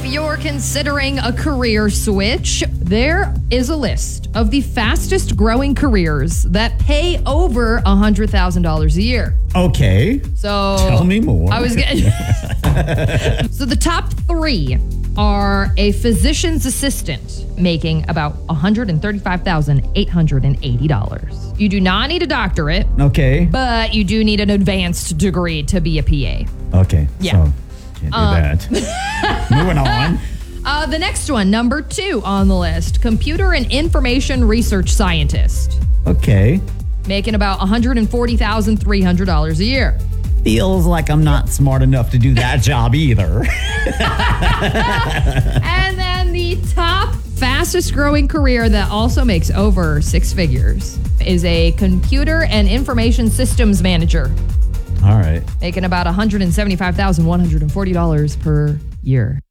you're considering a career switch, there is a list of the fastest growing careers that pay over $100,000 a year. Okay. So tell me more. So the top 3 are a physician's assistant, making about $135,880. You do not need a doctorate. Okay. But you do need an advanced degree to be a PA. Okay. Yeah. So can't do that. Moving on. The next one, number 2 on the list, computer and information research scientist. Okay. Making about $140,300 a year. Feels like I'm not smart enough to do that job either. And then the top fastest growing career that also makes over 6 figures is a computer and information systems manager. All right. Making about $175,140 per year.